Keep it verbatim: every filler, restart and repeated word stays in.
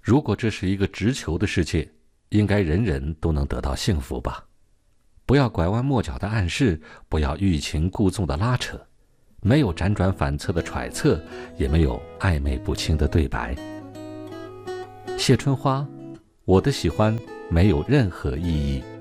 如果这是一个直球的世界，应该人人都能得到幸福吧。不要拐弯抹角的暗示，不要欲擒故纵的拉扯，没有辗转反侧的揣测，也没有暧昧不清的对白。谢春花，我的喜欢没有任何意义。